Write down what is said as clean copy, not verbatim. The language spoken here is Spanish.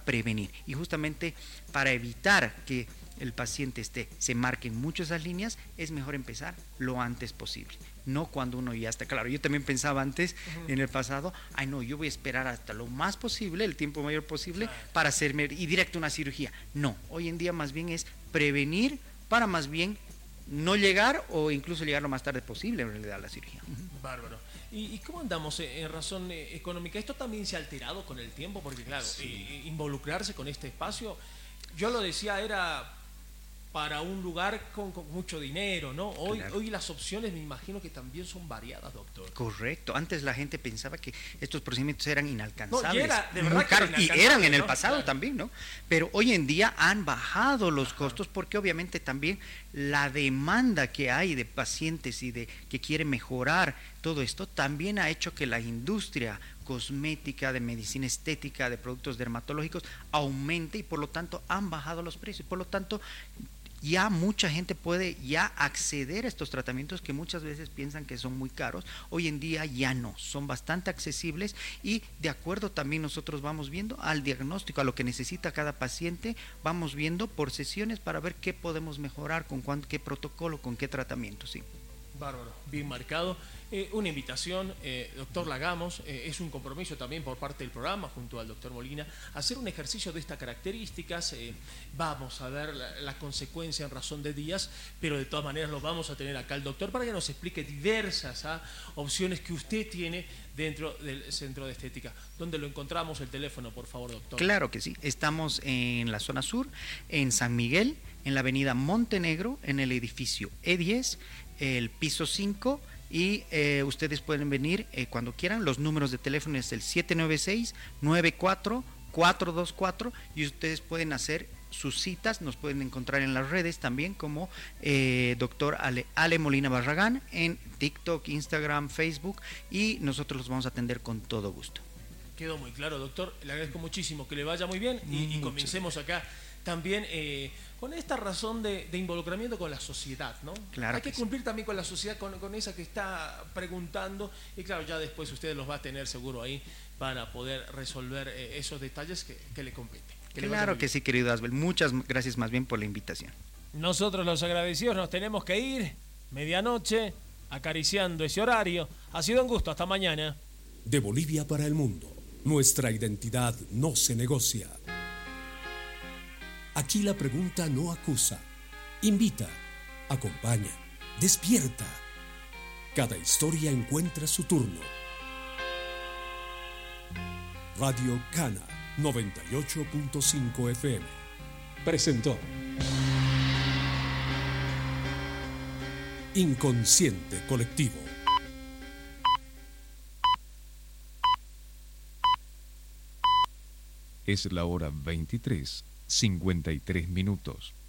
prevenir. Y justamente para evitar que el paciente se marquen mucho esas líneas, es mejor empezar lo antes posible, no cuando uno ya está claro. Yo también pensaba antes, en el pasado, ay no, yo voy a esperar hasta lo más posible, el tiempo mayor posible, para hacerme y directo una cirugía. No, hoy en día más bien es prevenir para más bien no llegar o incluso llegar lo más tarde posible en realidad a la cirugía. Bárbaro. ¿Y cómo andamos en razón económica? ¿Esto también se ha alterado con el tiempo? Porque claro, sí, involucrarse con este espacio, yo lo decía, era para un lugar con mucho dinero, ¿no? Hoy las opciones me imagino que también son variadas, doctor. Correcto. Antes la gente pensaba que estos procedimientos eran inalcanzables. No, y era, de verdad, caros, y eran en el pasado, claro, también, ¿no? Pero hoy en día han bajado los costos porque obviamente también la demanda que hay de pacientes y de que quieren mejorar todo esto también ha hecho que la industria cosmética, de medicina estética, de productos dermatológicos aumente y por lo tanto han bajado los precios. Por lo tanto, ya mucha gente puede ya acceder a estos tratamientos que muchas veces piensan que son muy caros. Hoy en día ya no, son bastante accesibles y de acuerdo también nosotros vamos viendo al diagnóstico, a lo que necesita cada paciente, vamos viendo por sesiones para ver qué podemos mejorar, con qué protocolo, con qué tratamiento, sí. Bárbaro, bien marcado. Una invitación, doctor Lagamos, es un compromiso también por parte del programa junto al doctor Molina, hacer un ejercicio de estas características. Vamos a ver la consecuencia en razón de días, pero de todas maneras lo vamos a tener acá el doctor para que nos explique diversas opciones que usted tiene dentro del Centro de Estética. ¿Dónde lo encontramos? El teléfono, por favor, doctor. Claro que sí, estamos en la zona sur, en San Miguel, en la avenida Montenegro, en el edificio E10, el piso 5, y ustedes pueden venir cuando quieran. Los números de teléfono es el 796-94-424 y ustedes pueden hacer sus citas. Nos pueden encontrar en las redes también como doctor Ale Molina Barragán en TikTok, Instagram, Facebook, y nosotros los vamos a atender con todo gusto. Quedó muy claro, doctor. Le agradezco muchísimo, que le vaya muy bien y comencemos acá también con esta razón de involucramiento con la sociedad, ¿no? Claro. Hay que cumplir sí, también con la sociedad, con esa que está preguntando, y claro, ya después ustedes los va a tener seguro ahí para poder resolver esos detalles que le competen. Claro que sí, querido Asbel. Muchas gracias más bien por la invitación. Nosotros los agradecidos nos tenemos que ir, medianoche, acariciando ese horario. Ha sido un gusto, hasta mañana. De Bolivia para el mundo, nuestra identidad no se negocia. Aquí la pregunta no acusa, invita, acompaña, despierta. Cada historia encuentra su turno. Radio Cana 98.5 FM presentó Inconsciente Colectivo. Es la hora 23:53 minutos.